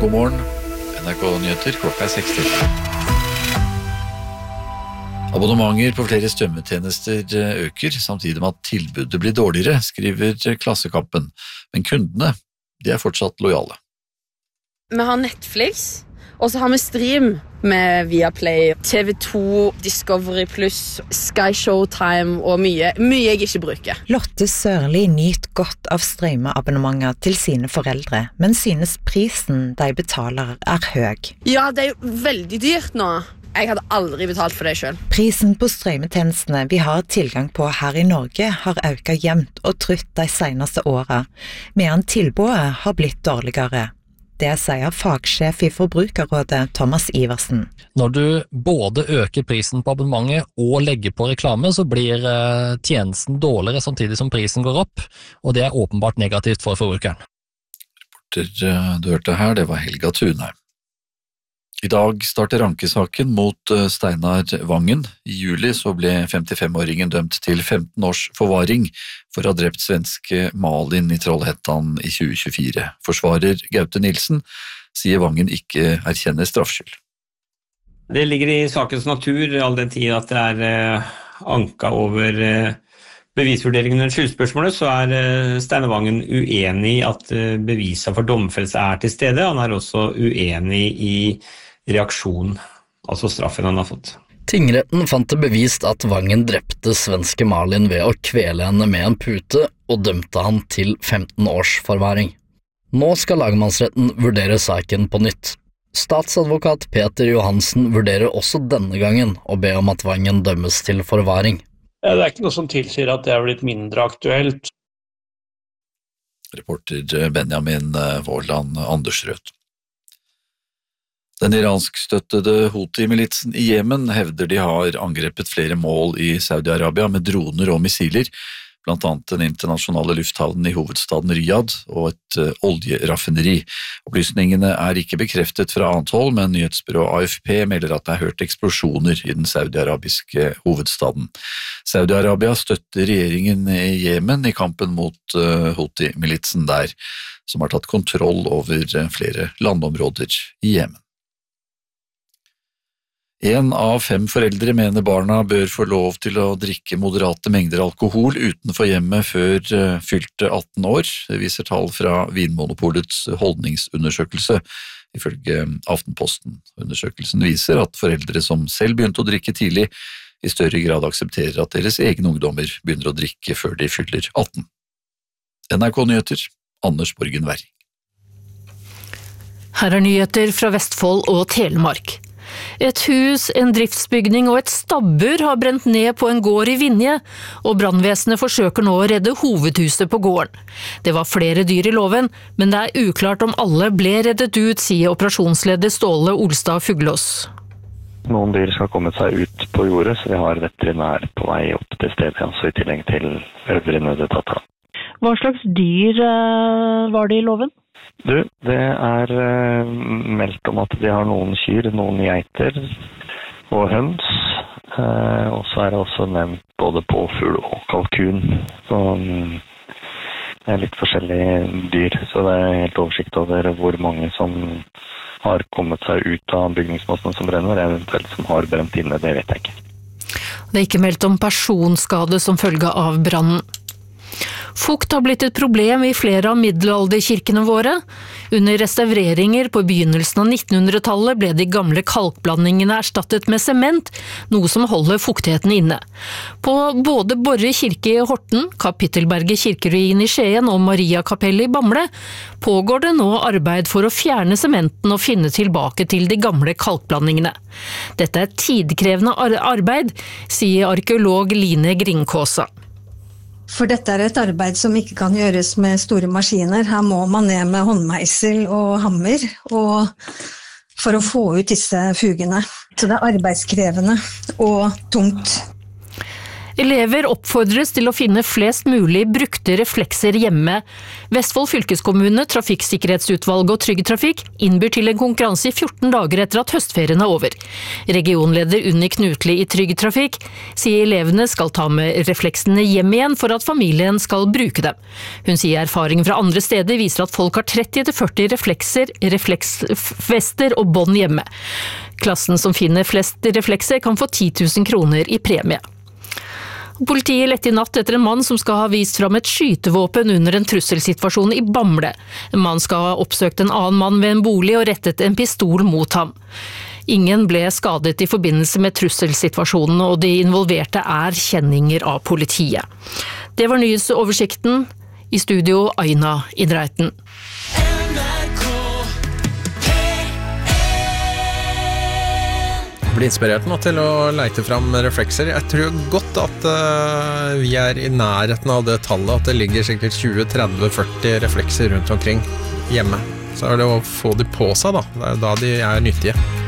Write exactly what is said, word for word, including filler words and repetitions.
God morgen, N R K Nyheter, klokka er seksti. Abonnementer på flere strømmetjenester øker, samtidig med at tilbudet blir dårligere, skriver Klassekampen. Men kundene, de er fortsatt lojale. Vi har Netflix, og så har vi stream med Viaplay, T V to, Discovery Plus, Sky Showtime og mye, mye jeg ikke bruker. Lotte Sørli nyter godt av strømmeabonnementer til sine foreldre, men synes prisen de betaler er høy. Ja, det er jo veldig dyrt nå. Jeg hadde aldri betalt for det selv. Prisen på strømmetjenestene vi har tilgang på her i Norge har økt jevnt og trutt de seneste årene, medan tilbudet har blitt dårligere. Det sier fagsjef i Forbrukerrådet Thomas Iversen. Når du både øker prisen på abonnementet og legger på reklame, så blir tjenesten dårligere samtidig som prisen går opp, og det er åpenbart negativt for forbrukeren. Reporter du hørte her, det var Helga Thunheim. I dag starter ankesaken mot Steinar Vangen. I juli så ble femtifem-åringen dømt til femten års forvaring for å ha drept svenske Malin i Trollhättan i tjue tjuefire. Forsvarer Gaute Nilsen sier Vangen ikke erkjenner straffskyld. Det ligger i sakens natur, all den tid at det er anka over bevisvurderingen under skyldspørsmålet, så er Steinar Vangen uenig i at beviset for domfellelse er til stede. Han er også uenig i reaksjon, altså straffen han har fått. Tingretten fant det bevist at Vangen drepte svenske Malin ved å kvele henne med en pute og dømte han til femten års forvaring. Nå skal lagmannsretten vurdere saken på nytt. Statsadvokat Peter Johansen vurderer også denne gangen å be om at Vangen dømmes til forvaring. Det er ikke noe som tilsier at det er blitt mindre aktuelt. Reporter Benjamin Vårland Andersrød. Den iranskstøttede Houthi-militsen i Jemen hevder de har angrepet flere mål i Saudi-Arabia med droner og missiler, blant annet den internasjonale lufthavnen i hovedstaden Riyadh og et uh, oljeraffineri. Opplysningene er ikke bekreftet fra annet hold, men nyhetsbyrå A F P melder at det er hørt eksplosjoner i den saudi-arabiske hovedstaden. Saudi-Arabia støtter regjeringen i Jemen i kampen mot uh, Houthi-militsen der, som har tatt kontroll over uh, flere landområder i Jemen. En av fem foreldre mener barna bør få lov til å drikke moderate mengder alkohol utenfor hjemmet før fylte atten år. Det viser tall fra Vinmonopolets holdningsundersøkelse, ifølge Aftenposten. Undersøkelsen viser at foreldre som selv begynte å drikke tidlig, i større grad aksepterer at deres egne ungdommer begynner å drikke før de fyller atten. N R K Nyheter, Anders Borgen Werring. Her er nyheter fra Vestfold og Telemark. Et hus, en driftsbygning og et stabbur har brent ned på en gård i Vinje, og brannvesenet forsøker nå å redde hovedhuset på gården. Det var flere dyr i låven, men det er uklart om alle ble reddet ut, sier operasjonsleder Ståle Olstad Fuglås. Noen dyr skal komme seg ut på jordet, så vi har veterinær på vei opp til stedet, altså i tillegg til øvrige nødetater. Hva slags dyr var det i låven? Du, det er uh, meldt om at de har noen kyr, noen geiter og høns, uh, og så er det også nevnt både påfugl og kalkun, så um, det er litt forskjellige dyr, så det er helt oversikt over hvor mange som har kommet seg ut av bygningsmassen som brenner, eventuelt som har brent inne, det vet jeg ikke. Det er ikke meldt om personskade som følge av brannen. Fukt har blitt et problem i flere av middelalderkirkene våre. Under restaureringer på begynnelsen av nittenhundretallet ble de gamle kalkblandingene erstattet med sement, noe som holder fuktigheten inne. På både Borre kirke i Horten, Kapittelberget kirkeruin i Skien og Mariakapellet i Bamble pågår det nå arbeid for å fjerne sementen og finne tilbake til de gamle kalkblandingene. Dette er tidkrevende arbeid, sier arkeolog Line Gringkåsa. For dette er et arbeid som ikke kan gjøres med store maskiner. Her må man ned med håndmeisel og hammer og for å få ut disse fugene. Så det er arbeidskrevende og tungt. Elever oppfordres til å finne flest mulig brukte reflekser hjemme. Vestfold fylkeskommune, Trafikksikkerhetsutvalget og Trygg Trafikk innbyr til en konkurranse i fjorten dager etter at høstferien er over. Regionleder Unni Knutli i Trygg Trafikk sier elevene skal ta med refleksene hjem igjen for at familien skal bruke dem. Hun sier erfaring fra andre steder viser at folk har tretti til førti reflekser, refleksvester og bånd hjemme. Klassen som finner flest reflekser kan få ti tusen kroner i premie. Politiet lette i natt etter en mann som skal ha vist fram et skytevåpen under en trusselsituasjon i Bamble. En mann skal ha oppsøkt en annen mann ved en bolig og rettet en pistol mot ham. Ingen ble skadet i forbindelse med trusselsituasjonen, og de involverte er kjenninger av politiet. Det var nyhetsoversikten. I studio Aina Idreiten. Blir inspirert nå til å leite fram reflekser. Jeg tror godt at uh, vi er i nærheten av det tallet, at det ligger sikkert tjue, tretti, førti reflekser rundt omkring hjemme. Så er det å få de på seg da, det er da de er nyttige.